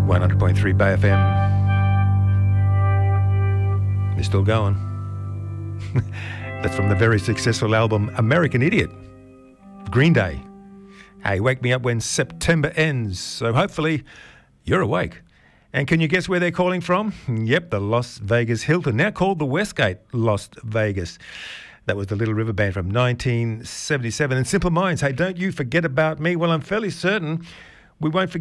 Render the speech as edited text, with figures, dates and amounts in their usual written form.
100.3 Bay FM. They're still going. That's from the very successful album American Idiot, Green Day. Hey, wake me up when September ends. So hopefully you're awake. And can you guess where they're calling from? Yep, the Las Vegas Hilton, now called the Westgate Las Vegas. That was the Little River Band from 1977. And Simple Minds, hey, don't you forget about me. Well, I'm fairly certain we won't forget